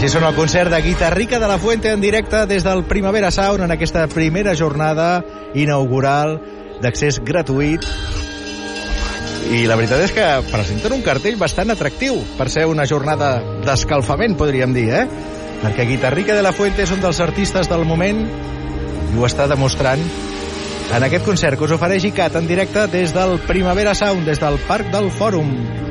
Així sona el concert de Guitarrica de la Fuente en directe des del Primavera Sound en aquesta primera jornada inaugural d'accés gratuït. I la veritat és que presenten un cartell bastant atractiu per ser una jornada d'escalfament, podríem dir, Perquè Guitarrica de la Fuente és un dels artistes del moment i ho està demostrant en aquest concert que us ofereix ICAT en directe des del Primavera Sound, des del Parc del Fòrum.